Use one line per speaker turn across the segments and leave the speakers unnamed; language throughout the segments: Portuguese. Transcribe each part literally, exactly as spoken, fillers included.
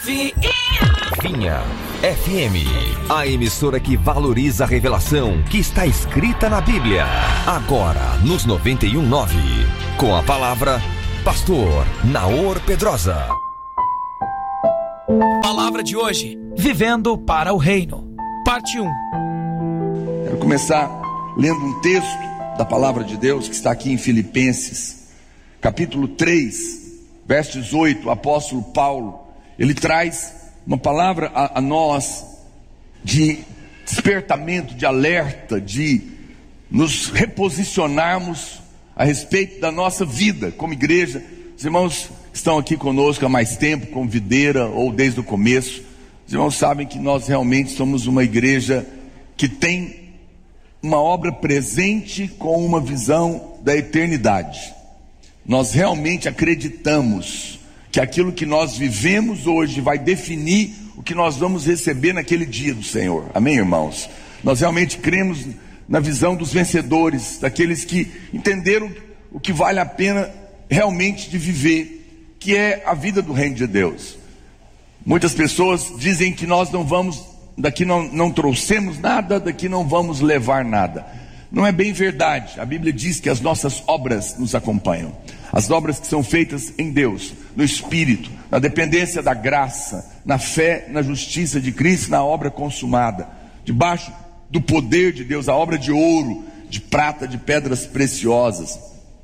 Vinha F M, a emissora que valoriza a revelação que está escrita na Bíblia. Agora nos noventa e um ponto nove, com a palavra Pastor Naor Pedrosa.
Palavra de hoje: Vivendo para o Reino, parte um.
Quero começar lendo um texto da palavra de Deus que está aqui em Filipenses, capítulo três, verso dezoito. O apóstolo Paulo, ele traz uma palavra a, a nós de despertamento, de alerta, de nos reposicionarmos a respeito da nossa vida como igreja. Os irmãos que estão aqui conosco há mais tempo, como videira ou desde o começo, os irmãos sabem que nós realmente somos uma igreja que tem uma obra presente com uma visão da eternidade. Nós realmente acreditamos que aquilo que nós vivemos hoje vai definir o que nós vamos receber naquele dia do Senhor. Amém, irmãos? Nós realmente cremos na visão dos vencedores, daqueles que entenderam o que vale a pena realmente de viver, que é a vida do reino de Deus. Muitas pessoas dizem que nós não vamos, daqui não, não trouxemos nada, daqui não vamos levar nada. Não é bem verdade. A Bíblia diz que as nossas obras nos acompanham. As obras que são feitas em Deus, no Espírito, na dependência da graça, na fé, na justiça de Cristo, na obra consumada, debaixo do poder de Deus, a obra de ouro, de prata, de pedras preciosas.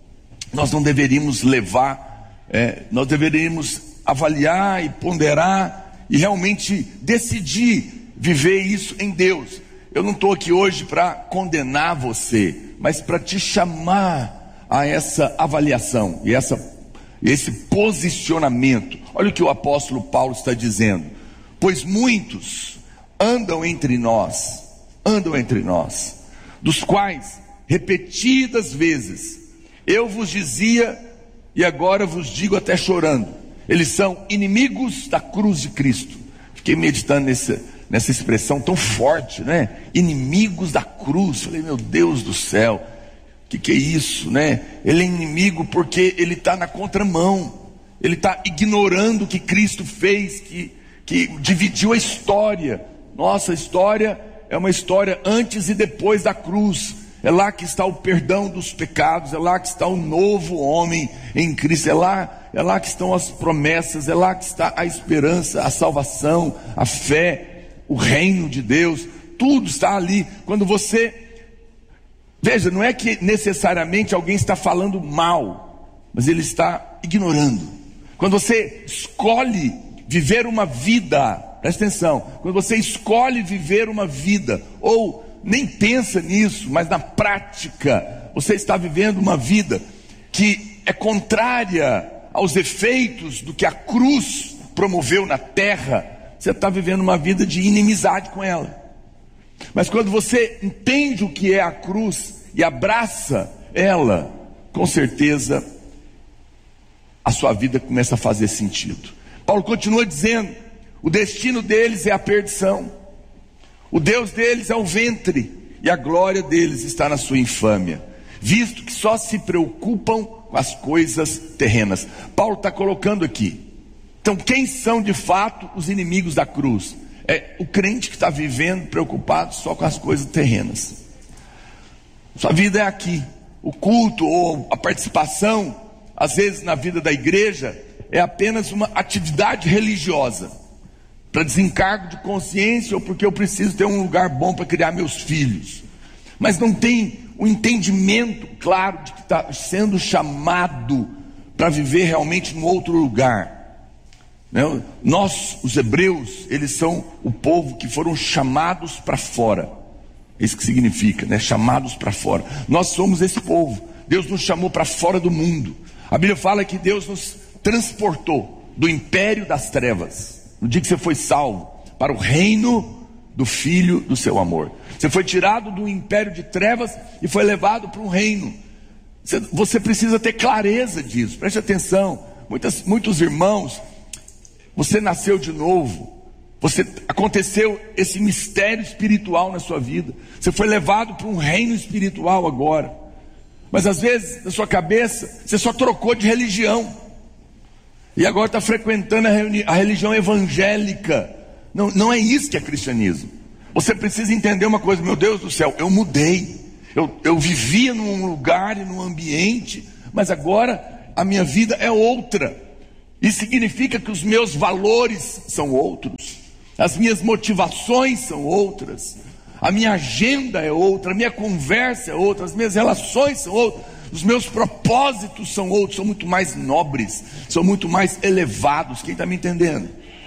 Nós não deveríamos levar, é, nós deveríamos avaliar e ponderar e realmente decidir viver isso em Deus. Eu não estou aqui hoje para condenar você, mas para te chamar a essa avaliação e essa, esse posicionamento. Olha o que o apóstolo Paulo está dizendo: pois muitos andam entre nós, andam entre nós, dos quais repetidas vezes eu vos dizia, e agora vos digo até chorando, eles são inimigos da cruz de Cristo. Fiquei meditando nessa, nessa expressão tão forte, né? Inimigos da cruz. Falei, meu Deus do céu, o que, que é isso, né? Ele é inimigo porque ele está na contramão, ele está ignorando o que Cristo fez, que, que dividiu a história. Nossa história é uma história antes e depois da cruz. É lá que está o perdão dos pecados, é lá que está o novo homem em Cristo, é lá, é lá que estão as promessas, é lá que está a esperança, a salvação, a fé, o reino de Deus. Tudo está ali. Quando você, veja, não é que necessariamente alguém está falando mal, mas ele está ignorando. Quando você escolhe viver uma vida, presta atenção, quando você escolhe viver uma vida, ou nem pensa nisso, mas na prática você está vivendo uma vida que é contrária aos efeitos do que a cruz promoveu na terra, você está vivendo uma vida de inimizade com ela. Mas quando você entende o que é a cruz e abraça ela, com certeza a sua vida começa a fazer sentido. Paulo continua dizendo: o destino deles é a perdição, o Deus deles é o ventre, e a glória deles está na sua infâmia, visto que só se preocupam com as coisas terrenas. Paulo está colocando aqui, então quem são de fato os inimigos da cruz? É o crente que está vivendo preocupado só com as coisas terrenas. Sua vida é aqui. O culto ou a participação, às vezes na vida da igreja, é apenas uma atividade religiosa, para desencargo de consciência, ou porque eu preciso ter um lugar bom para criar meus filhos. Mas não tem o entendimento claro de que está sendo chamado para viver realmente num outro lugar, né? Nós, os hebreus, eles são o povo que foram chamados para fora. É isso que significa, né? Chamados para fora. Nós somos esse povo. Deus nos chamou para fora do mundo. A Bíblia fala que Deus nos transportou do império das trevas, no dia que você foi salvo, para o reino do Filho do seu amor. Você foi tirado do império de trevas e foi levado para um reino. Você, você precisa ter clareza disso. Preste atenção. Muitas, muitos irmãos, você nasceu de novo. Você, aconteceu esse mistério espiritual na sua vida. Você foi levado para um reino espiritual agora. Mas às vezes, na sua cabeça, você só trocou de religião. E agora está frequentando a, reuni- a religião evangélica. Não, não é isso que é cristianismo. Você precisa entender uma coisa, meu Deus do céu, eu mudei. Eu, eu vivia num lugar e num ambiente, mas agora a minha vida é outra. Isso significa que os meus valores são outros, as minhas motivações são outras, a minha agenda é outra, a minha conversa é outra, as minhas relações são outras, os meus propósitos são outros, são muito mais nobres, são muito mais elevados. Quem está me entendendo?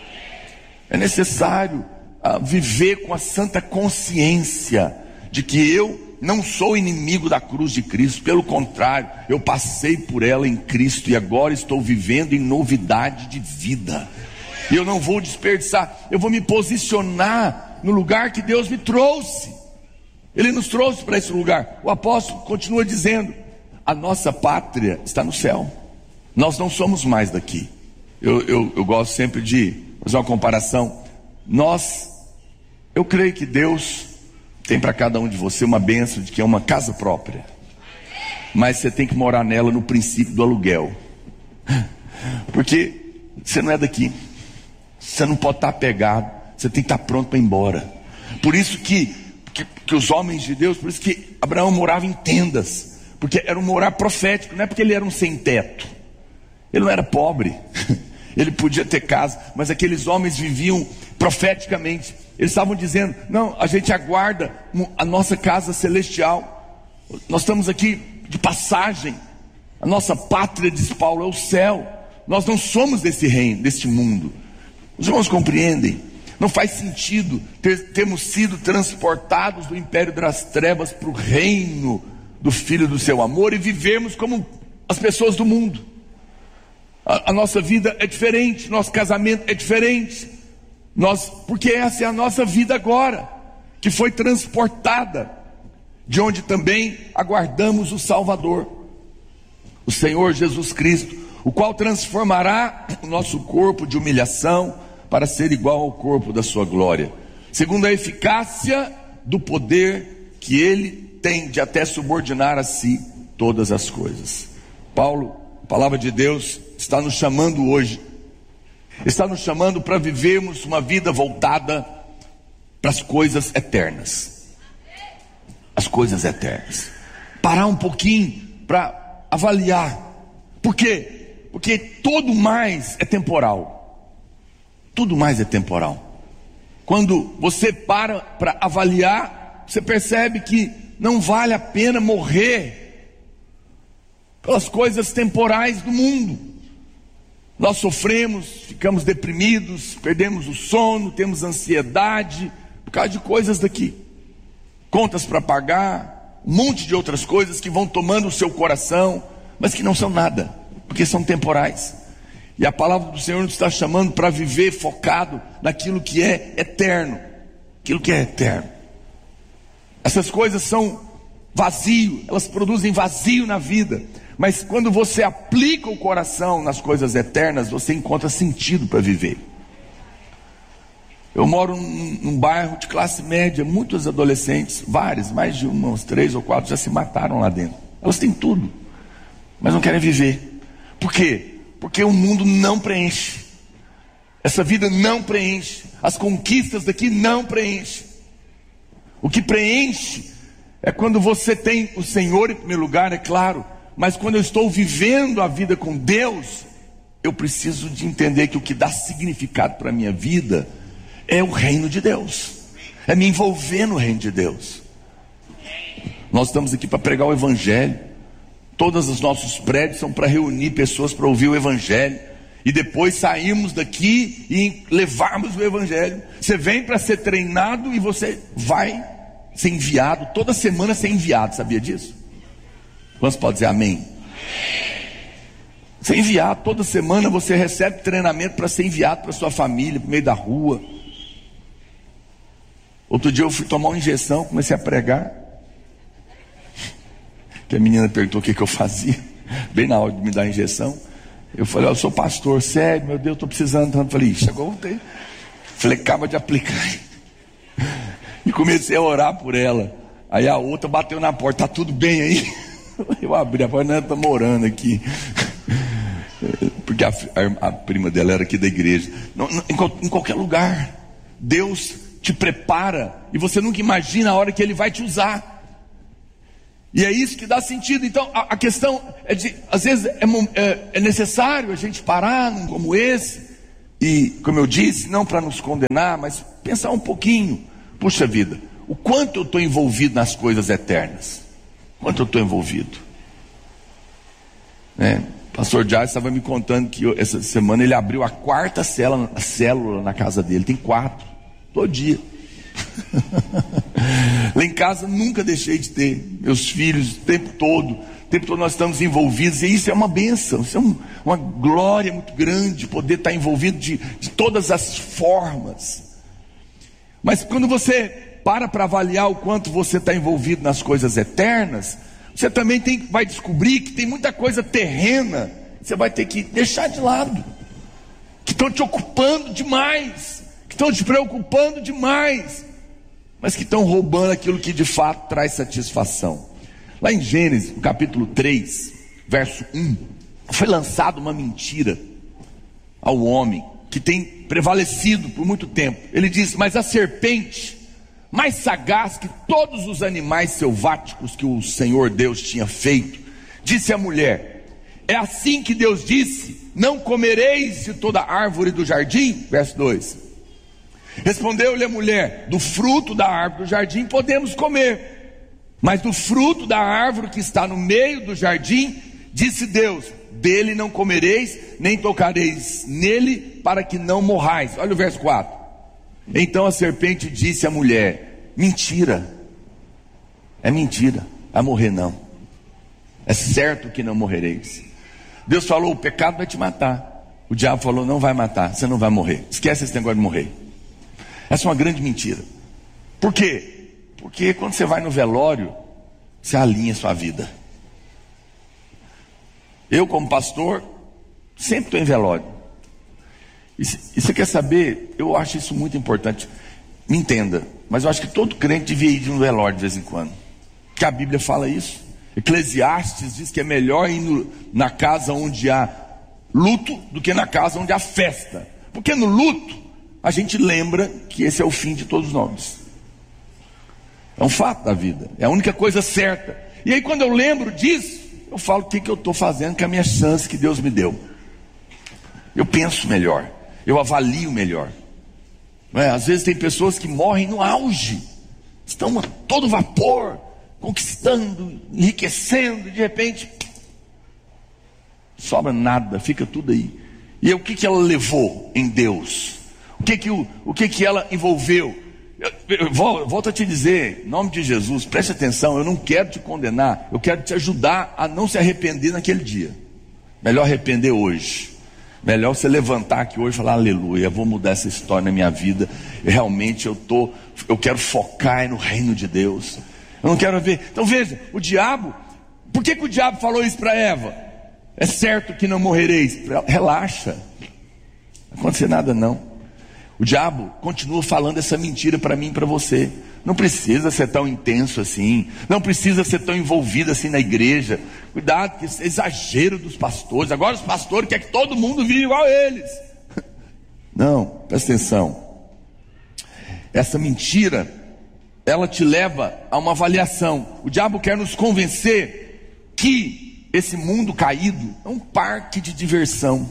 É necessário uh, viver com a santa consciência de que eu não sou inimigo da cruz de Cristo, pelo contrário, eu passei por ela em Cristo e agora estou vivendo em novidade de vida. E eu não vou desperdiçar, eu vou me posicionar no lugar que Deus me trouxe. Ele nos trouxe para esse lugar. O apóstolo continua dizendo: a nossa pátria está no céu. Nós não somos mais daqui. Eu, eu, eu gosto sempre de fazer uma comparação. Nós, eu creio que Deus tem para cada um de você uma bênção de que é uma casa própria, mas você tem que morar nela no princípio do aluguel, porque você não é daqui, você não pode estar apegado, você tem que estar pronto para ir embora. Por isso que, que, que os homens de Deus, por isso que Abraão morava em tendas, porque era um morar profético, não é porque ele era um sem teto, ele não era pobre, ele podia ter casa, mas aqueles homens viviam profeticamente. Eles estavam dizendo: não, a gente aguarda a nossa casa celestial, nós estamos aqui de passagem, a nossa pátria, diz Paulo, é o céu, nós não somos desse reino, deste mundo. Os irmãos compreendem? Não faz sentido ter, termos sido transportados do império das trevas para o reino do Filho do seu amor e vivermos como as pessoas do mundo. A, a nossa vida é diferente, nosso casamento é diferente, nós, porque essa é a nossa vida agora, que foi transportada, de onde também aguardamos o Salvador, o Senhor Jesus Cristo, o qual transformará o nosso corpo de humilhação para ser igual ao corpo da sua glória, segundo a eficácia do poder que Ele tem de até subordinar a si todas as coisas. Paulo, a palavra de Deus está nos chamando hoje, está nos chamando para vivermos uma vida voltada para as coisas eternas. As coisas eternas. Parar um pouquinho para avaliar. Por quê? Porque tudo mais é temporal. Tudo mais é temporal. Quando você para para avaliar, você percebe que não vale a pena morrer pelas coisas temporais do mundo. Nós sofremos, ficamos deprimidos, perdemos o sono, temos ansiedade, por causa de coisas daqui, contas para pagar, um monte de outras coisas que vão tomando o seu coração, mas que não são nada, porque são temporais. E a palavra do Senhor nos está chamando para viver focado naquilo que é eterno, aquilo que é eterno. Essas coisas são vazio, elas produzem vazio na vida. Mas quando você aplica o coração nas coisas eternas, você encontra sentido para viver. Eu moro num, num bairro de classe média, muitos adolescentes, vários, mais de umas três ou quatro já se mataram lá dentro. Elas têm tudo, mas não querem viver. Por quê? Porque o mundo não preenche. Essa vida não preenche. As conquistas daqui não preenchem. O que preenche é quando você tem o Senhor em primeiro lugar, é claro. Mas quando eu estou vivendo a vida com Deus, eu preciso de entender que o que dá significado para a minha vida é o reino de Deus, é me envolver no reino de Deus. Nós estamos aqui para pregar o Evangelho. Todos os nossos prédios são para reunir pessoas para ouvir o Evangelho, e depois sairmos daqui e levarmos o Evangelho. Você vem para ser treinado e você vai ser enviado, toda semana ser enviado, sabia disso? Quantos podem dizer amém? Ser enviado, toda semana você recebe treinamento para ser enviado para sua família, para o meio da rua. Outro dia eu fui tomar uma injeção, comecei a pregar, que a menina perguntou o que, que eu fazia, bem na hora de me dar a injeção. Eu falei: eu sou pastor. Sério, meu Deus, estou precisando tanto. Falei: chegou, voltei. Falei: acaba de aplicar. E comecei a orar por ela. Aí a outra bateu na porta: tá tudo bem aí? Eu abri a porta: não, estamos orando aqui. porque a, a, a prima dela era aqui da igreja. Não, não, em, em qualquer lugar, Deus te prepara e você nunca imagina a hora que Ele vai te usar. E é isso que dá sentido. Então a, a questão é de, às vezes é, é, é necessário a gente parar num como esse, e como eu disse, não para nos condenar, mas pensar um pouquinho. Puxa vida, o quanto eu estou envolvido nas coisas eternas, quanto eu estou envolvido, né? O pastor Jais estava me contando que eu, essa semana ele abriu a quarta célula, a célula na casa dele. Tem quatro, todo dia. Lá em casa nunca deixei de ter. Meus filhos o tempo todo, o tempo todo nós estamos envolvidos. E isso é uma bênção, isso é um, uma glória muito grande, poder estar envolvido de, de todas as formas. Mas quando você para para avaliar o quanto você está envolvido nas coisas eternas, você também tem, vai descobrir que tem muita coisa terrena que você vai ter que deixar de lado, que estão te ocupando demais, que estão te preocupando demais, mas que estão roubando aquilo que de fato traz satisfação. Lá em Gênesis, no capítulo três, verso um, foi lançada uma mentira ao homem, que tem prevalecido por muito tempo. Ele diz: mas a serpente, mais sagaz que todos os animais selváticos que o Senhor Deus tinha feito, disse à mulher: é assim que Deus disse, não comereis de toda árvore do jardim? Verso dois. Respondeu-lhe a mulher: do fruto da árvore do jardim podemos comer, mas do fruto da árvore que está no meio do jardim, disse Deus, dele não comereis, nem tocareis nele, para que não morrais. Olha o verso quatro. Então a serpente disse à mulher: mentira, é mentira, vai morrer não, é certo que não morrereis. Deus falou: o pecado vai te matar. O diabo falou: não vai matar, você não vai morrer, esquece esse negócio de morrer. Essa é uma grande mentira. Por quê? Porque quando você vai no velório, você alinha a sua vida. Eu, como pastor, sempre estou em velório. E, e você quer saber, eu acho isso muito importante. Me entenda, mas eu acho que todo crente devia ir de um velório de vez em quando, porque a Bíblia fala isso. Eclesiastes diz que é melhor ir no, na casa onde há luto do que na casa onde há festa, porque no luto a gente lembra que esse é o fim de todos nós. É um fato da vida, é a única coisa certa. E aí quando eu lembro disso, eu falo: o que, que eu estou fazendo com a minha chance que Deus me deu? Eu penso melhor, eu avalio melhor. Não é? Às vezes tem pessoas que morrem no auge, estão a todo vapor, conquistando, enriquecendo, de repente sobra nada, fica tudo aí. E aí, o que, que ela levou em Deus? O que, que, o, o que, que ela envolveu? Eu, eu, volto a te dizer, em nome de Jesus, preste atenção, eu não quero te condenar, eu quero te ajudar a não se arrepender naquele dia. Melhor arrepender hoje. Melhor você levantar aqui hoje e falar: aleluia, eu vou mudar essa história na minha vida. Eu, realmente eu, tô, eu quero focar no reino de Deus. Eu não quero ver. Então veja, o diabo, por que, que o diabo falou isso para Eva? É certo que não morrereis. Relaxa, não vai acontecer nada não. O diabo continua falando essa mentira para mim e para você. Não precisa ser tão intenso assim, não precisa ser tão envolvido assim na igreja. Cuidado, que esse exagero dos pastores. Agora os pastores querem que todo mundo viva igual a eles. Não, presta atenção. Essa mentira, ela te leva a uma avaliação. O diabo quer nos convencer que esse mundo caído é um parque de diversão.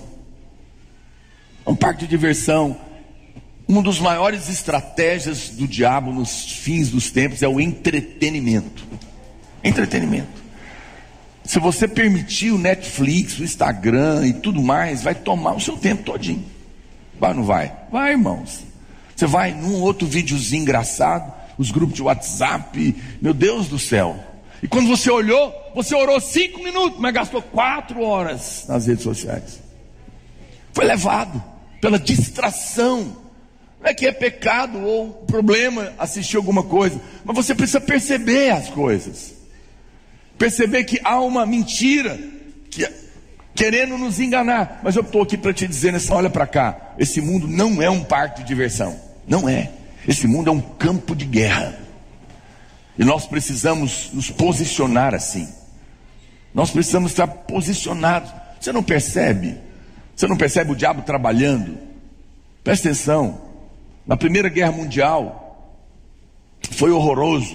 É um parque de diversão. Uma das maiores estratégias do diabo nos fins dos tempos é o entretenimento. Entretenimento. Se você permitir o Netflix, o Instagram e tudo mais, vai tomar o seu tempo todinho. Vai ou não vai? Vai, irmãos. Você vai num outro videozinho engraçado, os grupos de WhatsApp, meu Deus do céu. E quando você olhou, você orou cinco minutos, mas gastou quatro horas nas redes sociais. Foi levado pela distração. Não é que é pecado ou problema assistir alguma coisa, mas você precisa perceber as coisas. Perceber que há uma mentira que, querendo nos enganar. Mas eu estou aqui para te dizer, nessa, olha para cá, esse mundo não é um parque de diversão. Não é. Esse mundo é um campo de guerra. E nós precisamos nos posicionar assim. Nós precisamos estar posicionados. Você não percebe? Você não percebe o diabo trabalhando? Presta atenção. Na Primeira Guerra Mundial foi horroroso.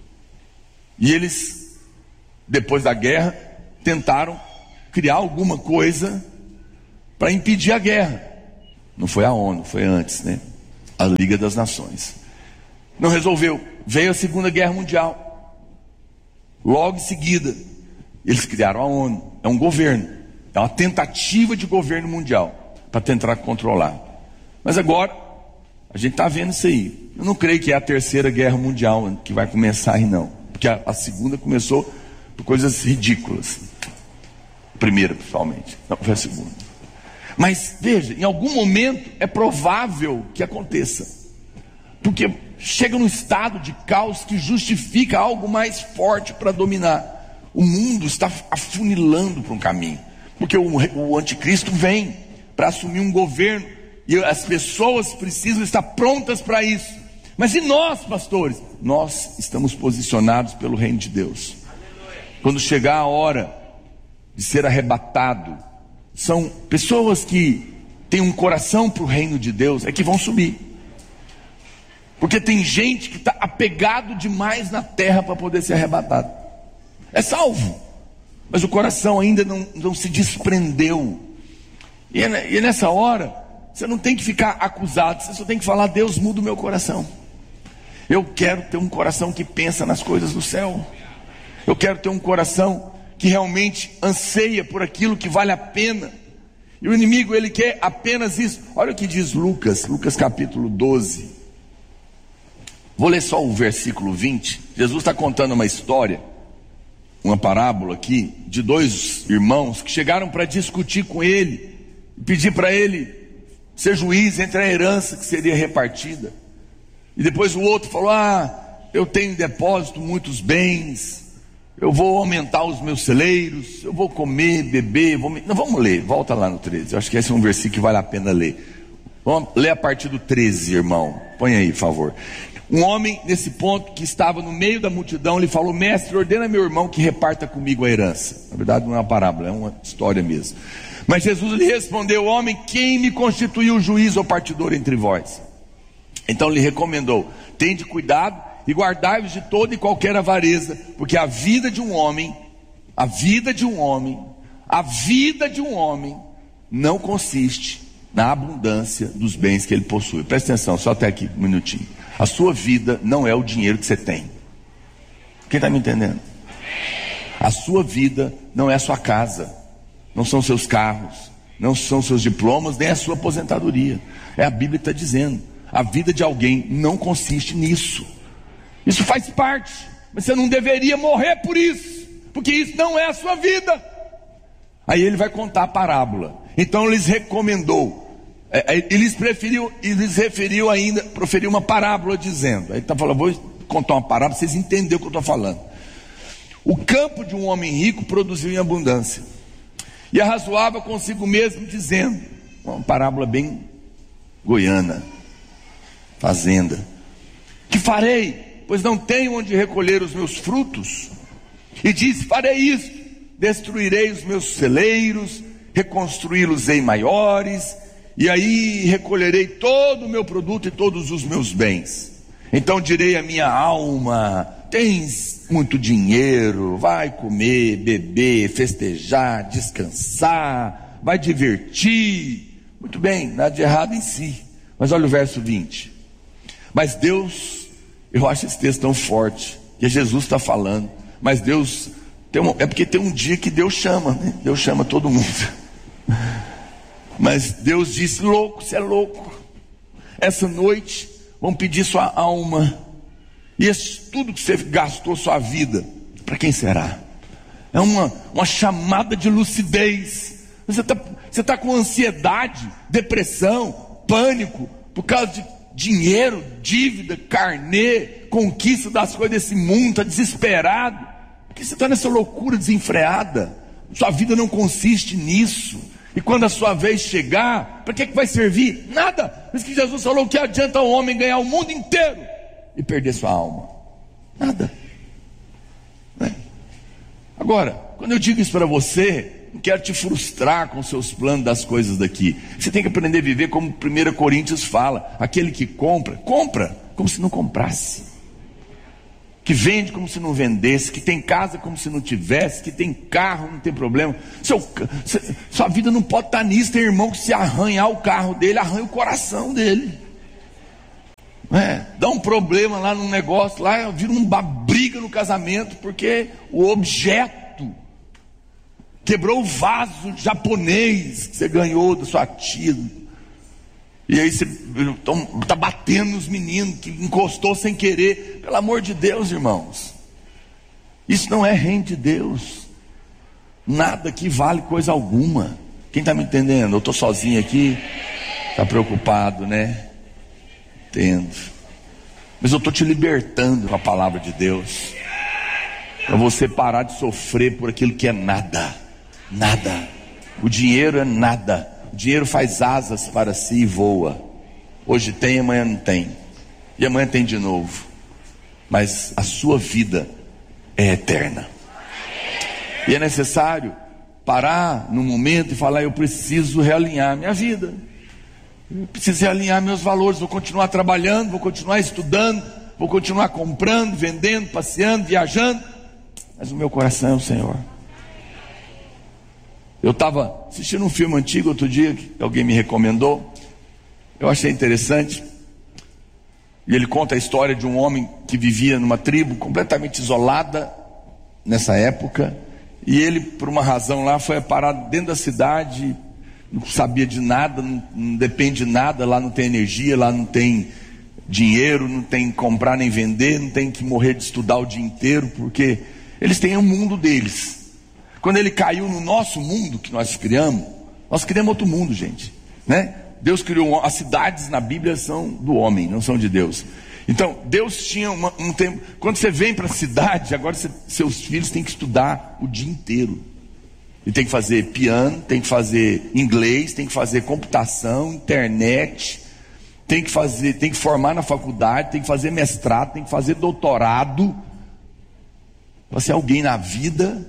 E eles, depois da guerra, tentaram criar alguma coisa para impedir a guerra. Não foi a ONU, foi antes, né? A Liga das Nações. Não resolveu. Veio a Segunda Guerra Mundial. Logo em seguida, eles criaram a ONU. É um governo. É uma tentativa de governo mundial para tentar controlar. Mas agora, a gente está vendo isso aí. Eu não creio que é a Terceira Guerra Mundial que vai começar aí, não. Porque a, a segunda começou por coisas ridículas. A primeira, principalmente. Não, foi a segunda. Mas, veja, em algum momento é provável que aconteça. Porque chega num estado de caos que justifica algo mais forte para dominar. O mundo está afunilando para um caminho. Porque o, o anticristo vem para assumir um governo. E as pessoas precisam estar prontas para isso. Mas e nós, pastores? Nós estamos posicionados pelo reino de Deus. Quando chegar a hora de ser arrebatado, são pessoas que têm um coração para o reino de Deus, é que vão subir. Porque tem gente que está apegado demais na terra para poder ser arrebatado. É salvo, mas o coração ainda não, não se desprendeu. E, é, e nessa hora, você não tem que ficar acusado, você só tem que falar: Deus, muda o meu coração. Eu quero ter um coração que pensa nas coisas do céu. Eu quero ter um coração que realmente anseia por aquilo que vale a pena. E o inimigo, ele quer apenas isso. Olha o que diz Lucas, Lucas capítulo doze. Vou ler só o versículo vinte. Jesus está contando uma história, uma parábola aqui, de dois irmãos que chegaram para discutir com ele, e pedir para ele ser juiz entre a herança que seria repartida. E depois o outro falou: ah, eu tenho em depósito muitos bens, eu vou aumentar os meus celeiros, eu vou comer, beber, vou me... Não, vamos ler, volta lá no treze. Eu acho que esse é um versículo que vale a pena ler. Vamos ler a partir do treze, irmão. Põe aí, por favor. Um homem, nesse ponto, que estava no meio da multidão, ele falou: mestre, ordena meu irmão que reparta comigo a herança. Na verdade não é uma parábola, é uma história mesmo. Mas Jesus lhe respondeu: homem, quem me constituiu juiz ou partidor entre vós? Então lhe recomendou: tende cuidado e guardai-vos de toda e qualquer avareza, porque a vida de um homem, a vida de um homem, a vida de um homem não consiste na abundância dos bens que ele possui. Presta atenção, só até aqui um minutinho. A sua vida não é o dinheiro que você tem. Quem está me entendendo? A sua vida não é a sua casa, não são seus carros, não são seus diplomas, nem a sua aposentadoria. É a Bíblia que está dizendo. A vida de alguém não consiste nisso. Isso faz parte, mas você não deveria morrer por isso, porque isso não é a sua vida. Aí ele vai contar a parábola. Então ele lhes recomendou, eles preferiu, eles referiu ainda, proferiu uma parábola dizendo, aí está falando: vou contar uma parábola, vocês entenderam o que eu estou falando. O campo de um homem rico produziu em abundância, e arrazoava consigo mesmo dizendo, uma parábola bem goiana, fazenda: que farei, pois não tenho onde recolher os meus frutos? E disse: farei isso, destruirei os meus celeiros, reconstruí-los-ei maiores, e aí recolherei todo o meu produto e todos os meus bens. Então direi à minha alma: tens muito dinheiro, vai comer, beber, festejar, descansar, vai divertir. Muito bem, nada de errado em si. Mas olha o verso vinte. Mas Deus, eu acho esse texto tão forte, que Jesus está falando, mas Deus, tem um, é porque tem um dia que Deus chama, né? Deus chama todo mundo. Mas Deus disse: louco, você é louco, essa noite vão pedir sua alma, e esse, tudo que você gastou sua vida, para quem será? É uma, uma chamada de lucidez. Você está você tá com ansiedade, depressão, pânico, por causa de dinheiro, dívida, carnê, conquista das coisas desse mundo, está desesperado, porque você está nessa loucura desenfreada. Sua vida não consiste nisso. E quando a sua vez chegar, para que, que vai servir? Nada. Por isso que Jesus falou: que adianta o homem ganhar o mundo inteiro e perder sua alma? Nada, né? Agora, quando eu digo isso para você, não quero te frustrar com seus planos das coisas daqui. Você tem que aprender a viver como primeira Coríntios fala: aquele que compra, compra como se não comprasse, que vende como se não vendesse, que tem casa como se não tivesse, que tem carro, não tem problema. Seu, sua vida não pode estar nisso. Tem irmão que, se arranhar o carro dele, arranha o coração dele. É, dá um problema lá no negócio, lá vira uma briga no casamento, porque o objeto quebrou o vaso japonês que você ganhou da sua tia. E aí você está batendo nos meninos que encostou sem querer. Pelo amor de Deus, irmãos, isso não é reino de Deus. Nada que vale coisa alguma. Quem está me entendendo? Eu estou sozinho aqui. Está preocupado, né? Entendo. Mas eu estou te libertando com a palavra de Deus, para você parar de sofrer por aquilo que é nada. Nada. O dinheiro é nada. O dinheiro faz asas para si e voa. Hoje tem, amanhã não tem, e amanhã tem de novo. Mas a sua vida é eterna. E é necessário parar num momento e falar: eu preciso realinhar minha vida, eu preciso realinhar meus valores. Vou continuar trabalhando, vou continuar estudando, vou continuar comprando, vendendo, passeando, viajando, mas o meu coração é o Senhor. Eu estava assistindo um filme antigo outro dia, que alguém me recomendou. Eu achei interessante. E ele conta a história de um homem que vivia numa tribo completamente isolada nessa época. E ele, por uma razão lá, foi parado dentro da cidade, não sabia de nada, não, não depende de nada. Lá não tem energia, lá não tem dinheiro, não tem que comprar nem vender, não tem que morrer de estudar o dia inteiro, porque eles têm o mundo deles. Quando ele caiu no nosso mundo que nós criamos, nós criamos outro mundo, gente, né? Deus criou, as cidades na Bíblia são do homem, não são de Deus. Então Deus tinha uma, um tempo. Quando você vem para a cidade, agora você, seus filhos têm que estudar o dia inteiro. E tem que fazer piano, tem que fazer inglês, tem que fazer computação, internet, tem que fazer, tem que formar na faculdade, tem que fazer mestrado, tem que fazer doutorado para ser alguém na vida.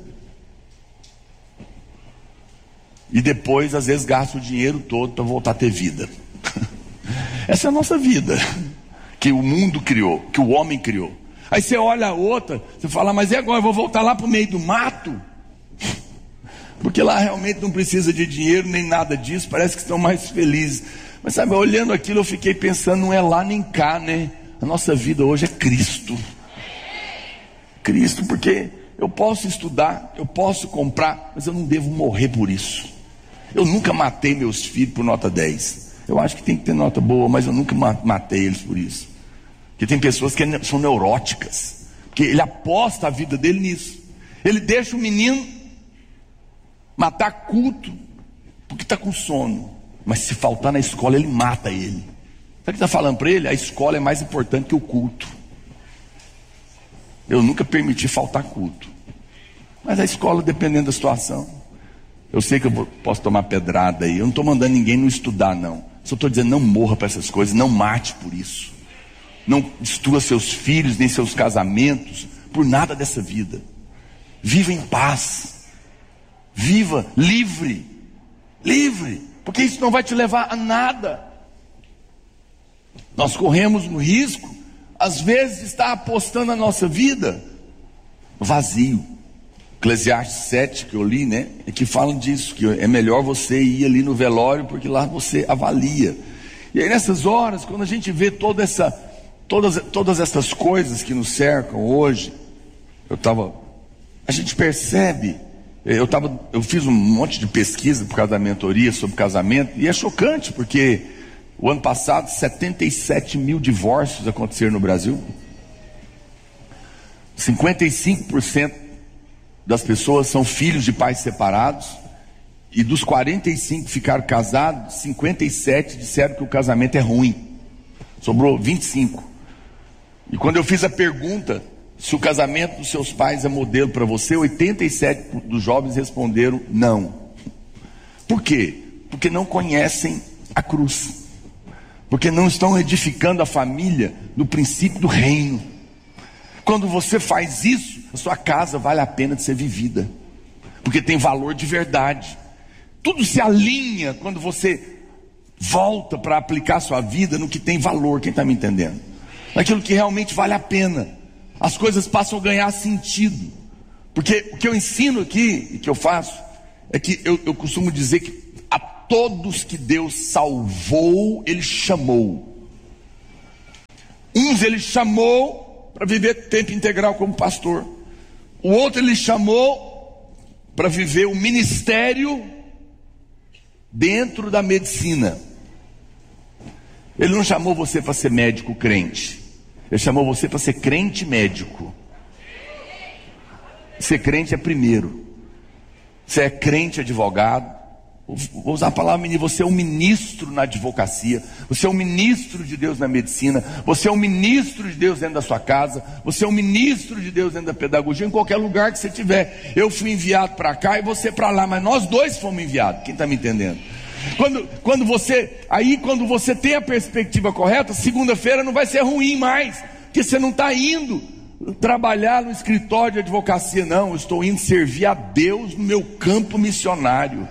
E depois, às vezes, gasta o dinheiro todo para voltar a ter vida. Essa é a nossa vida, que o mundo criou, que o homem criou. Aí você olha a outra, você fala: mas e agora? Eu vou voltar lá para o meio do mato? Porque lá realmente não precisa de dinheiro, nem nada disso, parece que estão mais felizes. Mas sabe, olhando aquilo, eu fiquei pensando: não é lá nem cá, né? A nossa vida hoje é Cristo. Cristo, porque eu posso estudar, eu posso comprar, mas eu não devo morrer por isso. Eu nunca matei meus filhos por nota dez. Eu acho que tem que ter nota boa, mas eu nunca matei eles por isso. Porque tem pessoas que são neuróticas, que ele aposta a vida dele nisso. Ele deixa o menino matar culto porque está com sono, mas se faltar na escola ele mata ele. Sabe o que está falando para ele? A escola é mais importante que o culto. Eu nunca permiti faltar culto, mas a escola, dependendo da situação. Eu sei que eu posso tomar pedrada aí. Eu não estou mandando ninguém não estudar, não. Só estou dizendo: não morra para essas coisas, não mate por isso. Não destrua seus filhos, nem seus casamentos, por nada dessa vida. Viva em paz. Viva livre. Livre. Porque isso não vai te levar a nada. Nós corremos no risco, às vezes, de estar apostando a nossa vida vazio. Eclesiastes sete, que eu li, né, é que falam disso, que é melhor você ir ali no velório, porque lá você avalia. E aí nessas horas, quando a gente vê toda essa, todas, todas essas coisas que nos cercam hoje, eu tava, a gente percebe, eu, tava, eu fiz um monte de pesquisa por causa da mentoria sobre casamento, e é chocante, porque o ano passado setenta e sete mil divórcios aconteceram no Brasil. cinquenta e cinco por cento das pessoas são filhos de pais separados, e dos quarenta e cinco que ficaram casados, cinquenta e sete disseram que o casamento é ruim. Sobrou vinte e cinco. E quando eu fiz a pergunta se o casamento dos seus pais é modelo para você, oitenta e sete dos jovens responderam não. Por quê? Porque não conhecem a cruz, porque não estão edificando a família no princípio do reino. Quando você faz isso, a sua casa vale a pena de ser vivida. porque tem valor de verdade. Tudo se alinha quando você volta para aplicar a sua vida no que tem valor. Quem está me entendendo? Naquilo que realmente vale a pena. As coisas passam a ganhar sentido. Porque o que eu ensino aqui e que eu faço é que eu, eu costumo dizer que a todos que Deus salvou, Ele chamou. Uns Ele chamou para viver tempo integral como pastor. O outro Ele chamou para viver o ministério dentro da medicina. Ele não chamou você para ser médico crente. Ele chamou você para ser crente médico. Ser crente é primeiro. Você é crente advogado. Vou usar a palavra menino. Você é um ministro na advocacia. Você é um ministro de Deus na medicina. Você é um ministro de Deus dentro da sua casa. Você é um ministro de Deus dentro da pedagogia. Em qualquer lugar que você estiver. Eu fui enviado para cá e você para lá. Mas nós dois fomos enviados. Quem está me entendendo? Quando, quando você, aí quando você tem a perspectiva correta, segunda-feira não vai ser ruim mais, porque você não está indo trabalhar no escritório de advocacia, não. Eu estou indo servir a Deus no meu campo missionário.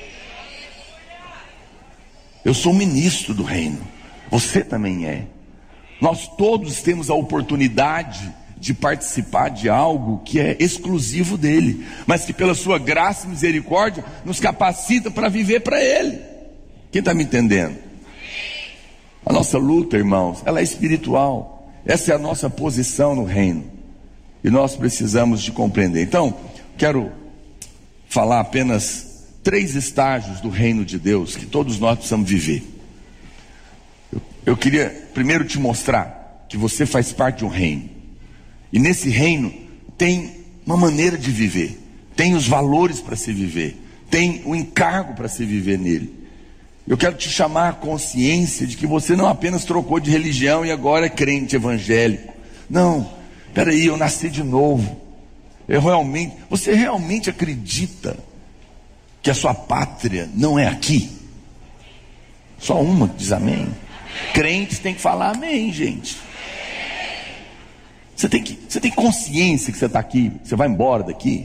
Eu sou ministro do reino, você também é. Nós todos temos a oportunidade de participar de algo que é exclusivo dele, mas que pela sua graça e misericórdia nos capacita para viver para ele. Quem está me entendendo? A nossa luta, irmãos, ela é espiritual. Essa é a nossa posição no reino, e nós precisamos de compreender. Então, quero falar apenas três estágios do reino de Deus que todos nós precisamos viver. Eu, eu queria primeiro te mostrar que você faz parte de um reino. E nesse reino tem uma maneira de viver, tem os valores para se viver, tem o encargo para se viver nele. Eu quero te chamar à consciência de que você não apenas trocou de religião e agora é crente evangélico. Não, peraí, eu nasci de novo. Eu realmente, você realmente acredita que a sua pátria não é aqui? Só uma que diz amém. Crentes tem que falar amém, gente. Você tem, que, você tem consciência que você está aqui, você vai embora daqui?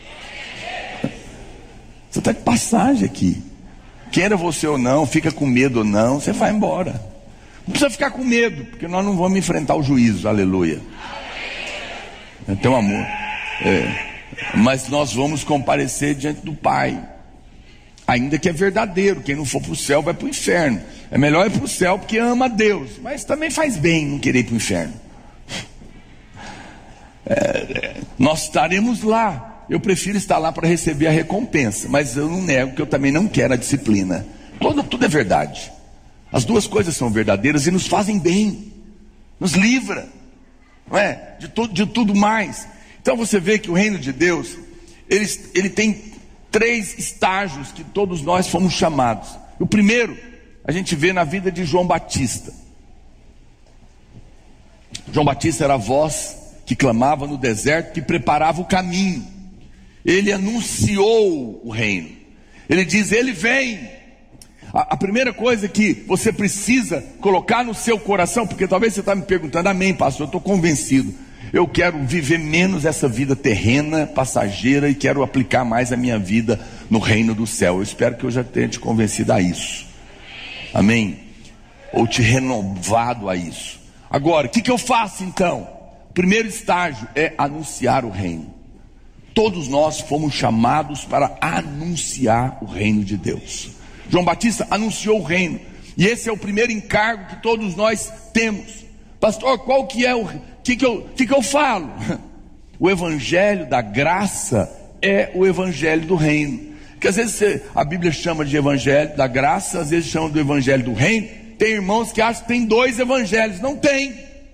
Você está de passagem aqui. Queira você ou não, fica com medo ou não, você vai embora. Não precisa ficar com medo, porque nós não vamos enfrentar o juízo, aleluia. Então, amor, é, mas nós vamos comparecer diante do Pai. Ainda que é verdadeiro, quem não for para o céu vai para o inferno. É melhor ir para o céu porque ama a Deus, mas também faz bem não querer ir para o inferno. É, nós estaremos lá. Eu prefiro estar lá para receber a recompensa, mas eu não nego que eu também não quero a disciplina. Tudo, tudo é verdade. As duas coisas são verdadeiras e nos fazem bem, nos livra, não é? de, tudo, de tudo mais. Então você vê que o reino de Deus, ele, ele tem três estágios que todos nós fomos chamados. O primeiro, a gente vê na vida de João Batista. João Batista era a voz que clamava no deserto, que preparava o caminho. Ele anunciou o reino. Ele diz, ele vem. A, a primeira coisa que você precisa colocar no seu coração, porque talvez você está me perguntando, amém, pastor, eu estou convencido. Eu quero viver menos essa vida terrena, passageira, e quero aplicar mais a minha vida no reino do céu. Eu espero que eu já tenha te convencido a isso. Amém? Ou te renovado a isso. Agora, o que, que eu faço então? O primeiro estágio é anunciar o reino. Todos nós fomos chamados para anunciar o reino de Deus. João Batista anunciou o reino, e esse é o primeiro encargo que todos nós temos. Pastor, qual que é o que que eu, que que eu falo? O evangelho da graça é o evangelho do reino. Que às vezes você, a Bíblia chama de evangelho da graça, às vezes chama do evangelho do reino. Tem irmãos que acham que tem dois evangelhos. Não tem.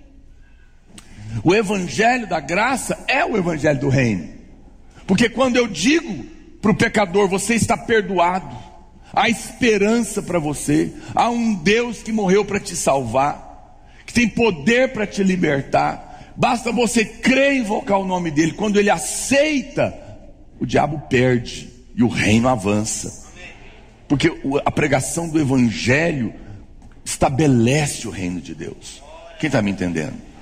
O evangelho da graça é o evangelho do reino. Porque quando eu digo para o pecador, você está perdoado, há esperança para você, há um Deus que morreu para te salvar, que tem poder para te libertar, basta você crer e invocar o nome dele. Quando ele aceita, o diabo perde e o reino avança, porque a pregação do evangelho estabelece o reino de Deus. Quem está me entendendo?